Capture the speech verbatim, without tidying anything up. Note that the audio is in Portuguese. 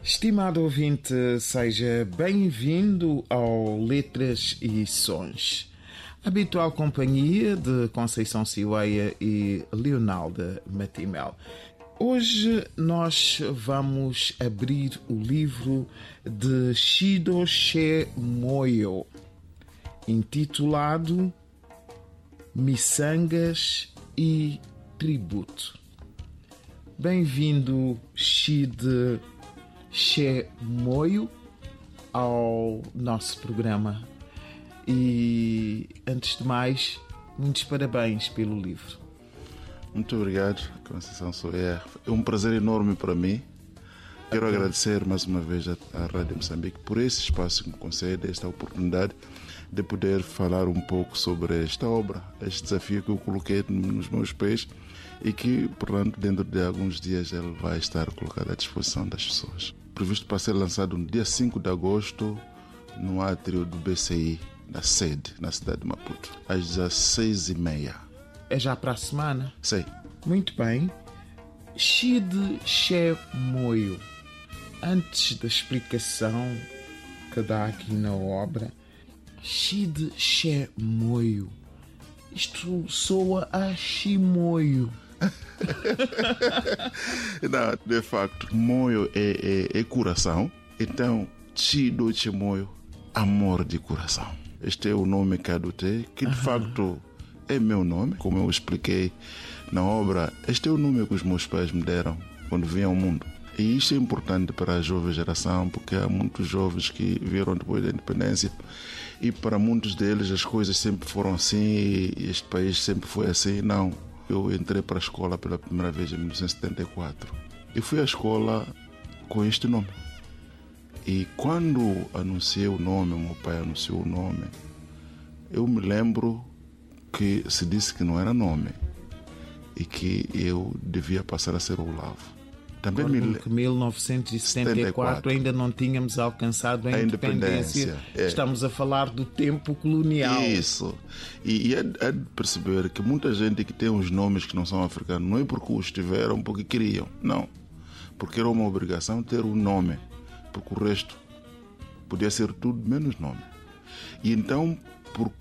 Estimado ouvinte, seja bem-vindo ao Letras e Sons, habitual companhia de Conceição Ciueia e Leonalda Matimel. Hoje nós vamos abrir o livro de Chido Che Moyo, intitulado Miçangas e Tributo. Bem-vindo, Chido Che Moyo, ao nosso programa. E, antes de mais, muitos parabéns pelo livro. Muito obrigado, Conceição Ciueia. É um prazer enorme para mim. Quero okay. agradecer mais uma vez à Rádio Moçambique por esse espaço que me concede, esta oportunidade de poder falar um pouco sobre esta obra, este desafio que eu coloquei nos meus pés e que, portanto, dentro de alguns dias ele vai estar colocado à disposição das pessoas. Previsto para ser lançado no dia cinco de agosto no átrio do B C I, da sede, na cidade de Maputo, às dezesseis e meia. É já para a semana? Sim. Muito bem. Chido Che Moyo, antes da explicação que dá aqui na obra, Chido Che Moyo, isto soa a chimoio. Não, de facto, moio é, é, é coração. Então, Chido Che Moyo, amor de coração. Este é o nome que adotei, que de ah. facto é meu nome, como eu expliquei na obra. Este é o nome que os meus pais me deram quando vim ao mundo. E isto é importante para a jovem geração, porque há muitos jovens que vieram depois da independência e para muitos deles as coisas sempre foram assim e este país sempre foi assim. Não, eu entrei para a escola pela primeira vez em mil novecentos e setenta e quatro e fui à escola com este nome. E quando anunciei o nome, meu pai anunciou o nome, eu me lembro que se disse que não era nome e que eu devia passar a ser Olavo. Também me... que mil novecentos e setenta e quatro ainda não tínhamos alcançado a, a independência. independência. É. Estamos a falar do tempo colonial. Isso. E, e é, é de perceber que muita gente que tem uns nomes que não são africanos não é porque os tiveram, porque queriam. Não. Porque era uma obrigação ter um nome. Porque o resto podia ser tudo menos nome. E então, por